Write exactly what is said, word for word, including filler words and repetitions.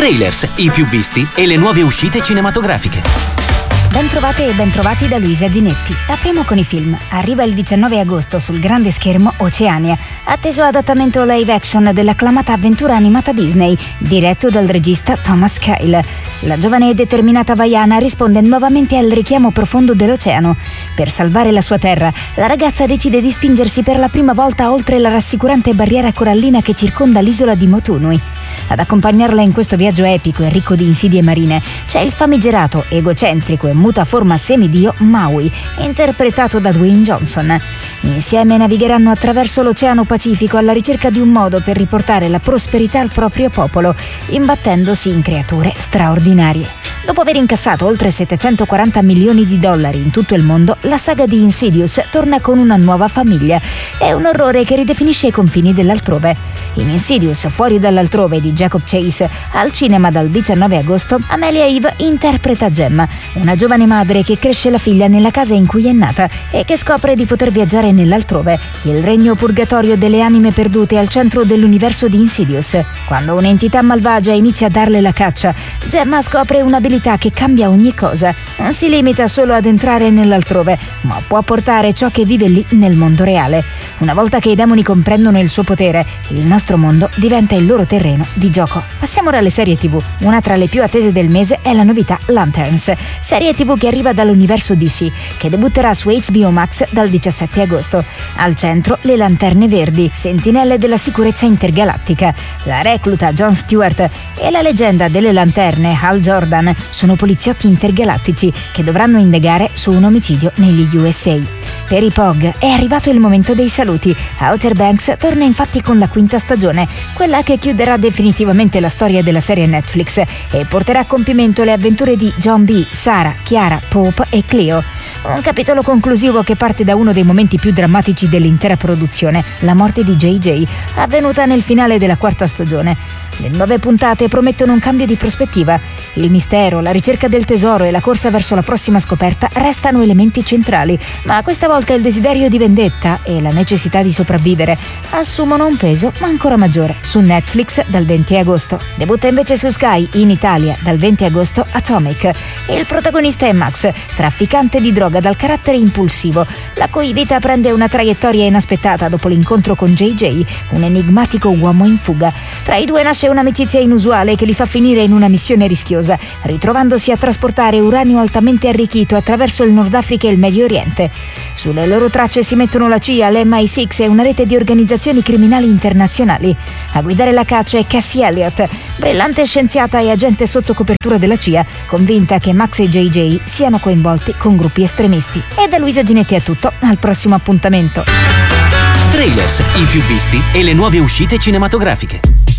Trailers, i più visti e le nuove uscite cinematografiche. Bentrovate e bentrovati da Luisa Ginetti. Apriamo con i film. Arriva il diciannove agosto sul grande schermo Oceania, atteso adattamento live action dell'acclamata avventura animata Disney, diretto dal regista Thomas Kyle. La giovane e determinata Vaiana risponde nuovamente al richiamo profondo dell'oceano. Per salvare la sua terra, la ragazza decide di spingersi per la prima volta oltre la rassicurante barriera corallina che circonda l'isola di Motunui. Ad accompagnarla in questo viaggio epico e ricco di insidie marine c'è il famigerato, egocentrico e mutaforma semidio Maui, interpretato da Dwayne Johnson. Insieme navigheranno attraverso l'Oceano Pacifico alla ricerca di un modo per riportare la prosperità al proprio popolo, imbattendosi in creature straordinarie. Dopo aver incassato oltre settecentoquaranta milioni di dollari in tutto il mondo, la saga di Insidious torna con una nuova famiglia. È un orrore che ridefinisce i confini dell'altrove. In Insidious, Fuori dall'altrove di Jacob Chase, al cinema dal diciannove agosto, Amelia Eve interpreta Gemma, una giovane madre che cresce la figlia nella casa in cui è nata e che scopre di poter viaggiare nell'altrove, il regno purgatorio delle anime perdute al centro dell'universo di Insidious. Quando un'entità malvagia inizia a darle la caccia, Gemma scopre un'abilità che cambia ogni cosa. Non si limita solo ad entrare nell'altrove, ma può portare ciò che vive lì nel mondo reale. Una volta che i demoni comprendono il suo potere, il nostro mondo diventa il loro terreno di gioco. Passiamo ora alle serie tivù. Una tra le più attese del mese è la novità Lanterns, serie tivù che arriva dall'universo D C, che debutterà su H B O Max dal diciassette agosto. Al centro le Lanterne Verdi, sentinelle della sicurezza intergalattica. La recluta Jon Stewart e la leggenda delle lanterne Hal Jordan sono poliziotti intergalattici che dovranno indagare su un omicidio negli U S A. Per i P O G è arrivato il momento dei saluti. Outer Banks torna infatti con la quinta stagione, quella che chiuderà definitivamente la storia della serie Netflix e porterà a compimento le avventure di John B., Sarah, Chiara, Pope e Cleo. Un capitolo conclusivo che parte da uno dei momenti più drammatici dell'intera produzione, la morte di J J, avvenuta nel finale della quarta stagione. Le nuove puntate promettono un cambio di prospettiva. Il mistero, la ricerca del tesoro e la corsa verso la prossima scoperta restano elementi centrali, ma questa volta il desiderio di vendetta e la necessità di sopravvivere assumono un peso ancora maggiore. Su Netflix dal venti agosto. Debutta invece su Sky in Italia dal venti agosto Atomic. Il protagonista è Max, trafficante di droga dal carattere impulsivo, la cui vita prende una traiettoria inaspettata dopo l'incontro con J J, un enigmatico uomo in fuga. Tra i due nasce un'amicizia inusuale che li fa finire in una missione rischiosa, ritrovandosi a trasportare uranio altamente arricchito attraverso il Nord Africa e il Medio Oriente. Sulle loro tracce si mettono la C I A, l'M I sei e una rete di organizzazioni criminali internazionali. A guidare la caccia è Cassie Elliott, brillante scienziata e agente sotto copertura della C I A, convinta che Max e J J siano coinvolti con gruppi estremisti. E da Luisa Ginetti è tutto, al prossimo appuntamento. Trailers, i più visti e le nuove uscite cinematografiche.